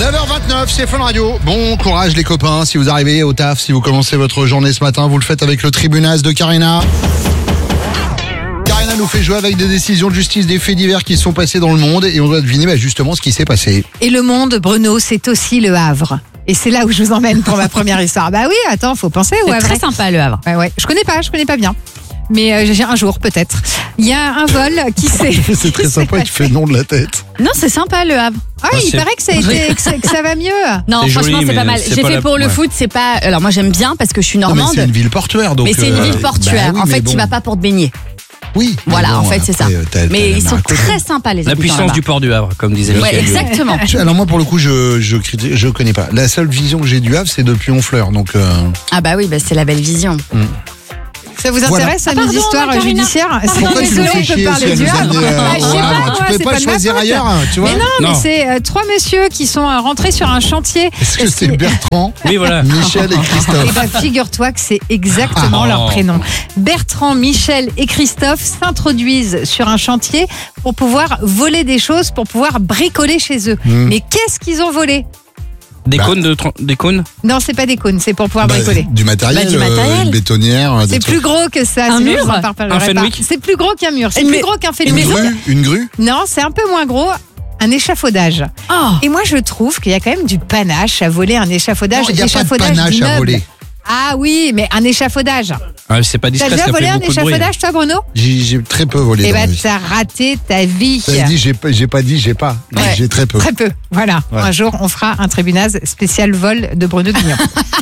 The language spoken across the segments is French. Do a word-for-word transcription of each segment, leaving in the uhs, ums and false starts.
neuf heures vingt-neuf, c'est Fun Radio. Bon courage les copains, si vous arrivez au taf, si vous commencez votre journée ce matin, vous le faites avec le Tribunaz de Karina. Karina nous fait jouer avec des décisions de justice, des faits divers qui sont passés dans le monde et on doit deviner bah, justement ce qui s'est passé. Et le monde, Bruno, c'est aussi le Havre. Et c'est là où je vous emmène pour ma première histoire. Bah oui, attends, faut penser au C'est Havre. très sympa le Havre. Ouais, ouais. Je connais pas, je connais pas bien. Mais euh, j'ai un jour peut-être. Il y a un vol qui s'est. C'est très sympa, il fait non de la tête. Non, c'est sympa le Havre. Ah, Ah, il c'est- paraît que ça, a été, que ça, que ça va mieux. Non, C'est franchement, joli, c'est pas mais mal. c'est J'ai pas fait la- pour le ouais. foot, c'est pas. Alors moi, j'aime bien parce que je suis Non mais normande. c'est une ville portuaire donc. Mais c'est une euh, ville portuaire. bah oui, en mais fait, bon. tu vas pas pour te baigner. Oui. mais Voilà, bon, en fait, c'est ça. après, euh, t'as- t'as Mais la ils mer sont à côté. très sympas les La habitants puissance là-bas. du port du Havre, comme disait Ouais, Michel. exactement. Je- Alors moi pour le coup je je critique, je connais pas. La seule vision que j'ai du Havre c'est depuis Honfleur donc. Euh... Ah bah oui, bah c'est la belle vision. Ça vous Voilà. intéresse, Ah, mes pardon, histoires Karina. judiciaires Pourquoi tu nous fais chier parler si elle du nous Havre. amenait, euh, Bah, je sais au pas, Havre moi, Tu peux c'est pas pas de ma choisir faute. ailleurs, tu vois. Mais non, Non. mais c'est euh, trois messieurs qui sont euh, rentrés sur un chantier. Est-ce que c'est Bertrand, Oui, voilà. Michel et Eh Christophe ben, figure-toi que c'est exactement Ah. leur prénom. Bertrand, Michel et Christophe s'introduisent sur un chantier pour pouvoir voler des choses, pour pouvoir bricoler chez eux. Mm. Mais qu'est-ce qu'ils ont volé? Des Bah. cônes de tran- des cônes. Non, c'est pas des cônes, c'est pour pouvoir Bah, bricoler. Du matériel, Bah, du euh, matériel. une bétonnière. des C'est trucs. plus gros que ça. Un sinon mur je vous en parlerai Un pas. Fenwick C'est plus gros qu'un mur. C'est Une plus mais- gros qu'un Une Fenwick. grue, une grue. Non, c'est un peu moins gros. Un échafaudage. Oh. Et moi, je trouve qu'il y a quand même du panache à voler un échafaudage. Non, il n'y a pas de échafaudage panache à d'immeuble. voler. Ah oui, mais un échafaudage. Ah, c'est pas T'as discret, déjà ça volé fait un beaucoup de bruit. échafaudage, toi, Bruno? J'ai j'ai très peu volé. Eh dans ma ben, vie. t'as raté ta vie. T'as dit, j'ai pas, j'ai pas dit, j'ai pas. Ouais. J'ai très peu. Très peu. Voilà. Ouais. Un jour, on fera un Tribunaz spécial vol de Bruno Guignon.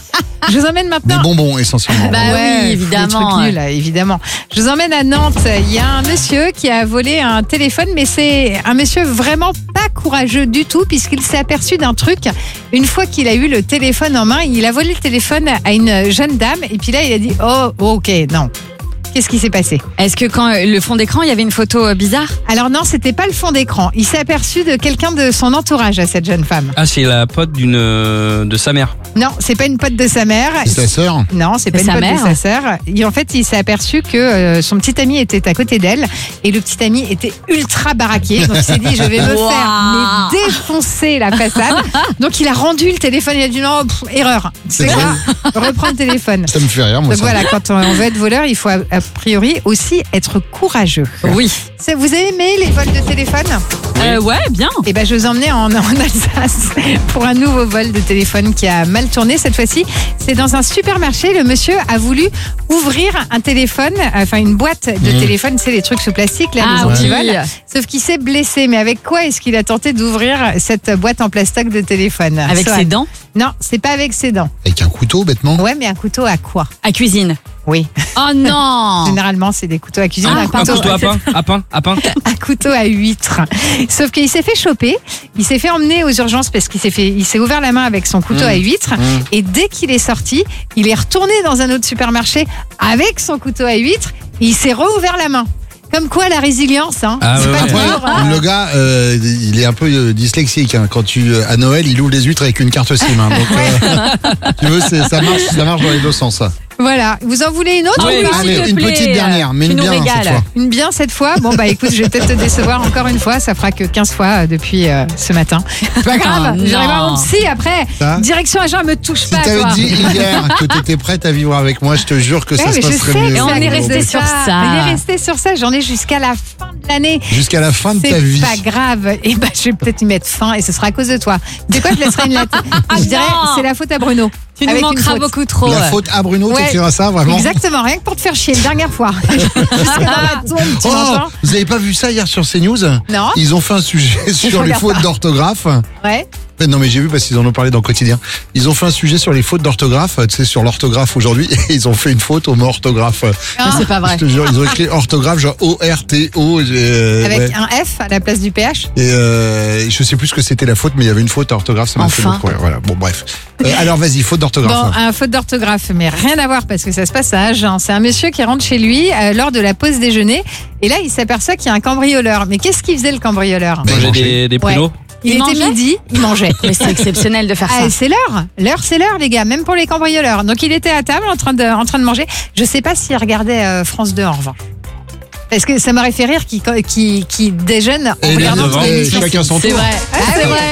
Je vous emmène Des maintenant. bonbons essentiellement. Bah oui, Ouais, évidemment, des trucs ouais. nuls, là, évidemment. Je vous emmène à Nantes. Il y a un monsieur qui a volé un téléphone, mais c'est un monsieur vraiment pas courageux du tout, puisqu'il s'est aperçu d'un truc. Une fois qu'il a eu le téléphone en main, il a volé le téléphone à une jeune dame, et puis là, il a dit oh, ok, non. Qu'est-ce qui s'est passé? Est-ce que quand euh, le fond d'écran, il y avait une photo euh, bizarre? Alors non, c'était pas le fond d'écran. Il s'est aperçu de quelqu'un de son entourage à cette jeune femme. Ah, c'est la pote d'une euh, de sa mère. Non, c'est pas une pote de sa mère. C'est ta sœur. Non, c'est pas C'est une sa pote mère. de sa sœur. Et en fait, il s'est aperçu que euh, son petit ami était à côté d'elle et le petit ami était ultra baraqué. Donc il s'est dit, je vais me Wow. faire mais défoncer la façade. Donc il a rendu le téléphone. Il a dit non, pff, erreur. C'est C'est quoi? Reprends le téléphone. Ça me fait rire, moi. Donc ça. voilà, quand on veut être voleur, il faut a, a priori aussi être courageux. Oui. C'est- Vous avez aimé les vols de téléphone? Euh, ouais, bien. Eh ben, je vous emmenais en, en Alsace pour un nouveau vol de téléphone qui a mal tourné cette fois-ci. C'est dans un supermarché. Le monsieur a voulu ouvrir un téléphone, enfin une boîte de Mmh. téléphone, c'est les trucs sous plastique, là, Ah les oui. antivols. Sauf qu'il s'est blessé. Mais avec quoi est-ce qu'il a tenté d'ouvrir cette boîte en plastoc de téléphone? Avec Soit- ses dents Non, c'est pas avec ses dents. Avec un couteau, bêtement. Ouais, mais un couteau à quoi? à cuisine. Oui. Oh non. Généralement, c'est des couteaux à cuisine. Ah, un Un couteau, couteau à pain, à pain, à pain. un couteau à huître. Sauf qu'il s'est fait choper, il s'est fait emmener aux urgences parce qu'il s'est fait, il s'est ouvert la main avec son couteau Mmh. à huître. Mmh. Et dès qu'il est sorti, il est retourné dans un autre supermarché avec son couteau à huître. Et il s'est rouvert la main. Comme quoi la résilience, hein. Ah, C'est ouais, pas ouais. toujours, hein. Le gars, euh, il est un peu euh, dyslexique. Hein. Quand tu à Noël, il ouvre les huîtres avec une carte SIM. Hein. Donc, euh, tu veux, c'est- ça marche, ça marche dans les deux sens. Ça. Voilà. Vous en voulez une autre Oui, ou pas? allez, s'il te une plaît, petite dernière, mais tu une nous bien cette régales. fois. Une bien cette fois. Bon bah écoute, je vais peut-être te décevoir encore une fois. Ça fera que quinze fois euh, depuis euh, ce matin. C'est pas grave. Oh, J'irai voir non. mon psy après. Ça Direction agent, me touche Si pas. t'avais toi. dit hier que t'étais prête à vivre avec moi, je te jure que Ouais, ça se mais je passerait sais mieux. que Et on c'est à est cause resté de sur ça. On est resté sur ça. J'en ai jusqu'à la fin de l'année. Jusqu'à la fin de ta C'est vie. pas grave. Et ben, je vais peut-être y mettre fin et ce sera à cause de toi. Tu sais quoi, je laisserai une lettre. Je dirais, non. c'est la faute à Bruno. Tu nous Avec une manqueras faute. beaucoup trop. La faute à Bruno, Ouais. t'écriras ça vraiment. Exactement, rien que pour te faire chier, une dernière fois. Jusqu'à dans la tombe, tu Oh, m'entends? vous avez pas vu ça hier sur CNews? Non. Ils ont fait un sujet sur les regarde fautes pas. d'orthographe. Ouais. Euh, Non mais j'ai vu parce qu'ils en ont parlé dans le quotidien. Ils ont fait un sujet sur les fautes d'orthographe, tu sais, sur l'orthographe aujourd'hui, et ils ont fait une faute au mot orthographe. Ah, C'est pas vrai. Je te jure, ils ont écrit orthographe genre O R T O. euh, avec ouais. un F à la place du P H. Et euh, je sais plus ce que c'était la faute, mais il y avait une faute à orthographe, ça m'a fait Enfin. beaucoup rire. Voilà, bon bref. Euh, alors vas-y, faute d'orthographe. Bon, un faute d'orthographe, mais rien à voir parce que ça se passe à Agen. C'est un monsieur qui rentre chez lui euh, lors de la pause déjeuner et là il s'aperçoit qu'il y a un cambrioleur. Mais qu'est-ce qu'il faisait le cambrioleur? Ben, Manger manger. des, des Ouais. pruneaux. Il, Il était mangeait midi, il mangeait. Mais c'est exceptionnel de faire Ah, ça. et c'est l'heure. L'heure, c'est l'heure, les gars, même pour les cambrioleurs. Donc, il était à table en train de, en train de manger. Je sais pas s'il regardait euh, France deux en revanche. Parce que ça m'aurait fait rire qu'il qu'il- qu'il déjeune en Et regardant devant, toute et l'émission. chacun son C'est tour. vrai. Ah, c'est oui. vrai.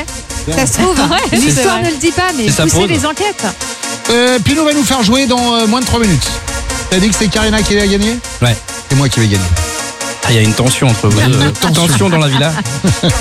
Ça se trouve, c'est l'histoire vrai. ne le dit pas, mais C'est sa poussez pause. les enquêtes. Euh, Pilou va nous faire jouer dans euh, moins de trois minutes. T'as dit que c'est Karina qui allait gagner? Ouais. C'est moi qui vais gagner. Ah, il y a une tension entre vous. Il y a deux. une tension. Tension dans la villa.